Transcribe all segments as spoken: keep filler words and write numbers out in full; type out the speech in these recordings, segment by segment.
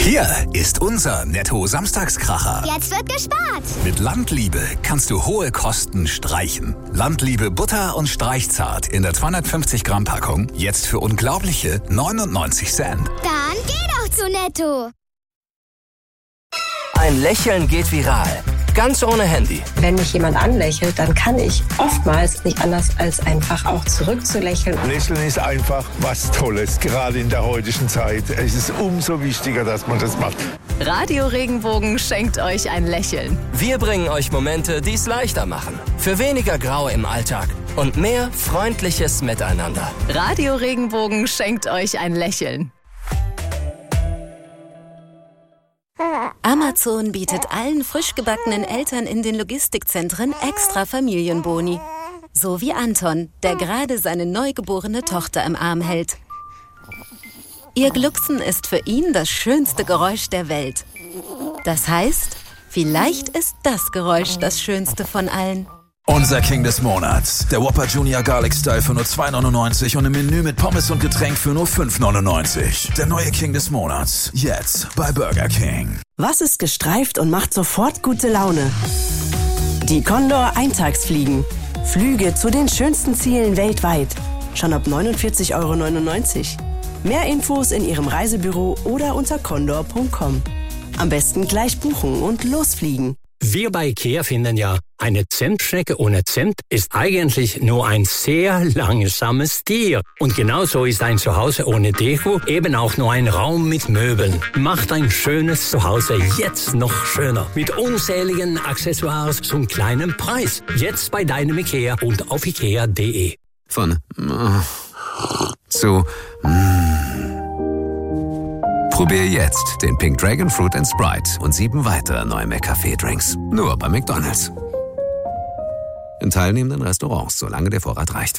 Hier ist unser Netto-Samstagskracher. Jetzt wird gespart. Mit Landliebe kannst du hohe Kosten streichen. Landliebe Butter und Streichzart in der zweihundertfünfzig Gramm Packung jetzt für unglaubliche neunundneunzig Cent. Dann geh doch zu Netto. Ein Lächeln geht viral. Ganz ohne Handy. Wenn mich jemand anlächelt, dann kann ich oftmals nicht anders als einfach auch zurückzulächeln. Lächeln ist einfach was Tolles, gerade in der heutigen Zeit. Es ist umso wichtiger, dass man das macht. Radio Regenbogen schenkt euch ein Lächeln. Wir bringen euch Momente, die es leichter machen. Für weniger Grau im Alltag und mehr freundliches Miteinander. Radio Regenbogen schenkt euch ein Lächeln. Amazon bietet allen frisch gebackenen Eltern in den Logistikzentren extra Familienboni. So wie Anton, der gerade seine neugeborene Tochter im Arm hält. Ihr Glucksen ist für ihn das schönste Geräusch der Welt. Das heißt, vielleicht ist das Geräusch das schönste von allen. Unser King des Monats. Der Whopper Junior Garlic Style für nur zwei neunundneunzig und im Menü mit Pommes und Getränk für nur fünf neunundneunzig. Der neue King des Monats. Jetzt bei Burger King. Was ist gestreift und macht sofort gute Laune? Die Condor Eintagsfliegen. Flüge zu den schönsten Zielen weltweit. Schon ab neunundvierzig Euro neunundneunzig. Mehr Infos in Ihrem Reisebüro oder unter condor punkt com. Am besten gleich buchen und losfliegen. Wir bei IKEA finden ja, eine Zentschnecke ohne Zimt ist eigentlich nur ein sehr langsames Tier. Und genauso ist ein Zuhause ohne Deko eben auch nur ein Raum mit Möbeln. Macht ein schönes Zuhause jetzt noch schöner. Mit unzähligen Accessoires zum kleinen Preis. Jetzt bei deinem IKEA und auf ikea punkt de. Von äh, zu mh. Probier jetzt den Pink Dragon Fruit and Sprite und sieben weitere neue McCafé-Drinks. Nur bei McDonald's. In teilnehmenden Restaurants, solange der Vorrat reicht.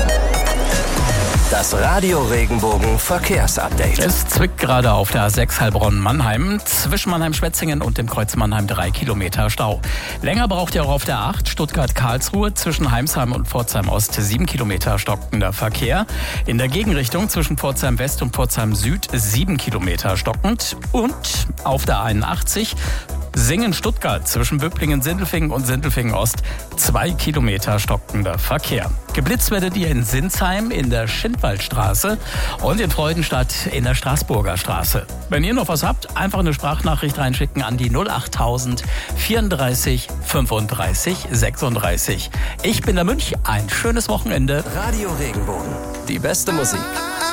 Das Radio Regenbogen Verkehrsupdate. Es zwickt gerade auf der A sechs Heilbronn-Mannheim. Zwischen Mannheim-Schwetzingen und dem Kreuz Mannheim drei Kilometer Stau. Länger braucht ihr auch auf der acht Stuttgart-Karlsruhe zwischen Heimsheim und Pforzheim-Ost sieben Kilometer stockender Verkehr. In der Gegenrichtung zwischen Pforzheim-West und Pforzheim-Süd sieben Kilometer stockend. Und auf der einundachtzig Singen-Stuttgart zwischen Böblingen-Sindelfingen und Sindelfingen-Ost zwei Kilometer stockender Verkehr. Geblitzt werdet ihr in Sinsheim in der Schindwaldstraße und in Freudenstadt in der Straßburger Straße. Wenn ihr noch was habt, einfach eine Sprachnachricht reinschicken an die null acht null vierunddreißig fünfunddreißig sechsunddreißig. Ich bin der Münch, ein schönes Wochenende. Radio Regenbogen, die beste Musik.